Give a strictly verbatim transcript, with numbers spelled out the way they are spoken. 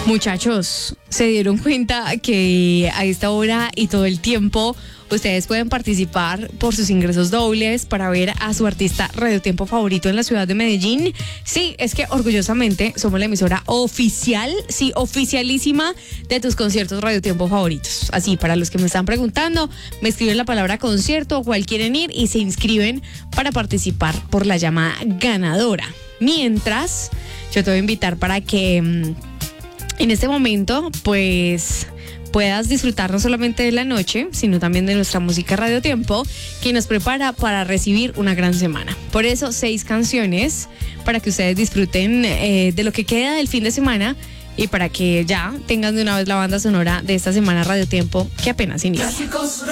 Muchachos, ¿se dieron cuenta que a esta hora y todo el tiempo ustedes pueden participar por sus ingresos dobles para ver a su artista Radio Tiempo favorito en la ciudad de Medellín? Sí, es que orgullosamente somos la emisora oficial, sí, oficialísima de tus conciertos Radio Tiempo favoritos. Así, para los que me están preguntando, me escriben la palabra concierto o cuál quieren ir y se inscriben para participar por la llamada ganadora. Mientras, yo te voy a invitar para que mmm, en este momento, pues, puedas disfrutar no solamente de la noche, sino también de nuestra música Radio Tiempo, que nos prepara para recibir una gran semana. Por eso, seis canciones para que ustedes disfruten eh, de lo que queda del fin de semana y para que ya tengan de una vez la banda sonora de esta semana Radio Tiempo, que apenas inicia.